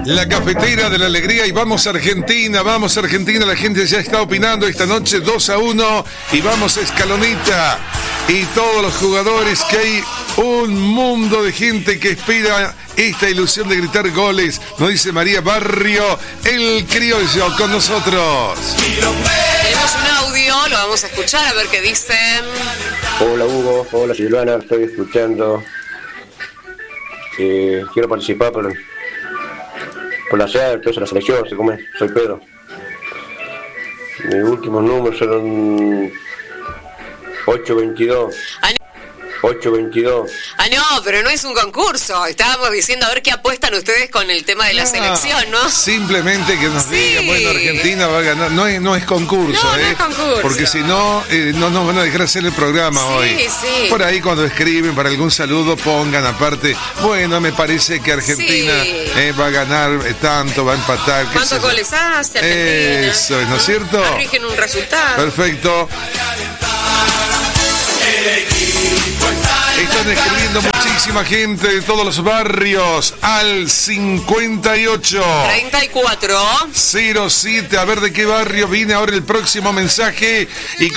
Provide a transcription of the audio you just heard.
La cafetera de la alegría y vamos Argentina, la gente ya está opinando esta noche 2-1 y vamos Escaloneta y todos los jugadores, que hay un mundo de gente que espera esta ilusión de gritar goles, nos dice María Barrio, el criollo con nosotros. Tenemos un audio, lo vamos a escuchar a ver qué dice. Hola Hugo, hola Silvana, estoy escuchando. Quiero participar por la sede, entonces la selección, soy Pedro. Mis últimos números son 822. 822. Ah, no, pero no es un concurso. Estábamos diciendo a ver qué apuestan ustedes con el tema de la selección, ¿no? Simplemente que nos digan, bueno, Argentina va a ganar. No es concurso, no es concurso. Porque si no, no nos van a dejar hacer el programa hoy. Sí. Por ahí cuando escriben para algún saludo pongan aparte, bueno, me parece que Argentina va a ganar tanto, va a empatar. ¿Cuántos goles hace Argentina? Eso es, ¿no es cierto? Rigen un resultado. Perfecto. Están escribiendo muchísima gente de todos los barrios al 58 34 07. A ver de qué barrio viene ahora el próximo mensaje. Y